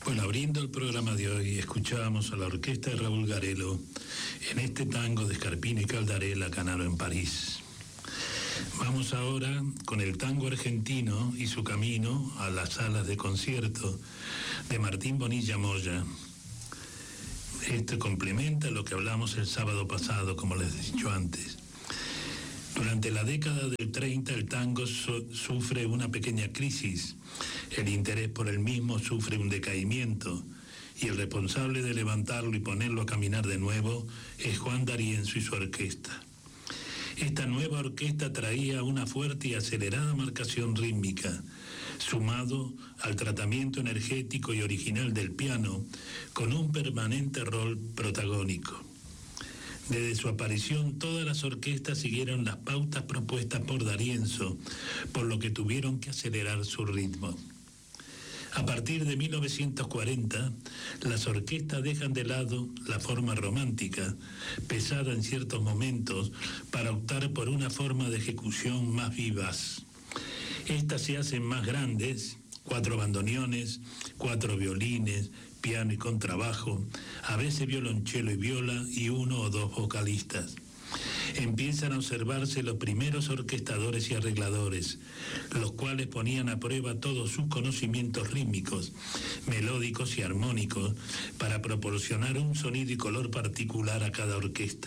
Bueno, abriendo el programa de hoy, escuchábamos a la orquesta de Raúl Garelo en este tango de Scarpino y Caldarella, Canaro en París. Vamos ahora con el tango argentino y su camino a las salas de concierto de Martín Bonilla Moya. Esto complementa lo que hablamos el sábado pasado, como les he dicho antes. Durante la década del 30 el tango sufre una pequeña crisis, el interés por el mismo sufre un decaimiento y el responsable de levantarlo y ponerlo a caminar de nuevo es Juan D'Arienzo y su orquesta. Esta nueva orquesta traía una fuerte y acelerada marcación rítmica, sumado al tratamiento energético y original del piano, con un permanente rol protagónico. Desde su aparición, todas las orquestas siguieron las pautas propuestas por D'Arienzo, por lo que tuvieron que acelerar su ritmo. A partir de 1940, las orquestas dejan de lado la forma romántica, pesada en ciertos momentos, para optar por una forma de ejecución más vivaz. Estas se hacen más grandes, 4 bandoneones, 4 violines, piano y contrabajo, a veces violonchelo y viola y 1 o 2 vocalistas. Empiezan a observarse los primeros orquestadores y arregladores, los cuales ponían a prueba todos sus conocimientos rítmicos, melódicos y armónicos para proporcionar un sonido y color particular a cada orquesta.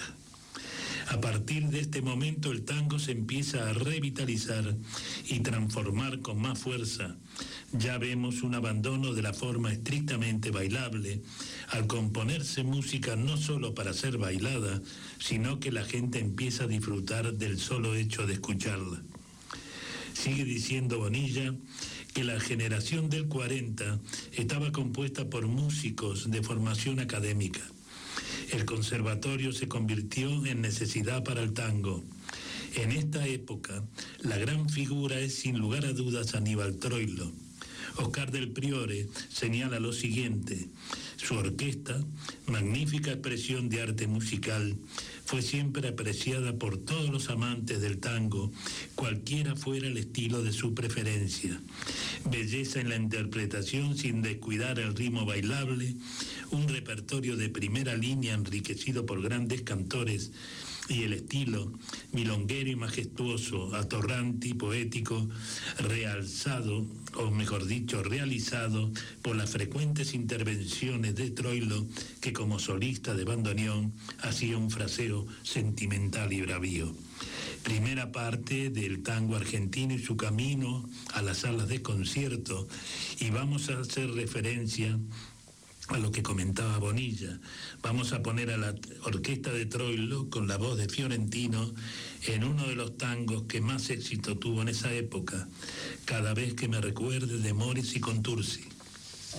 A partir de este momento el tango se empieza a revitalizar y transformar con más fuerza. Ya vemos un abandono de la forma estrictamente bailable, al componerse música no solo para ser bailada, sino que la gente empieza a disfrutar del solo hecho de escucharla. Sigue diciendo Bonilla que la generación del 40 estaba compuesta por músicos de formación académica. El conservatorio se convirtió en necesidad para el tango. En esta época, la gran figura es sin lugar a dudas Aníbal Troilo. Oscar del Priore señala lo siguiente: su orquesta, magnífica expresión de arte musical, fue siempre apreciada por todos los amantes del tango, cualquiera fuera el estilo de su preferencia. Belleza en la interpretación sin descuidar el ritmo bailable, un repertorio de primera línea enriquecido por grandes cantores y el estilo milonguero y majestuoso, atorrante y poético, realzado, o mejor dicho, realizado por las frecuentes intervenciones de Troilo, que como solista de bandoneón hacía un fraseo sentimental y bravío. Primera parte del tango argentino y su camino a las salas de concierto, y vamos a hacer referencia a lo que comentaba Bonilla. Vamos a poner a la orquesta de Troilo con la voz de Fiorentino en uno de los tangos que más éxito tuvo en esa época, Cada vez que me recuerde, de Moris y Contursi.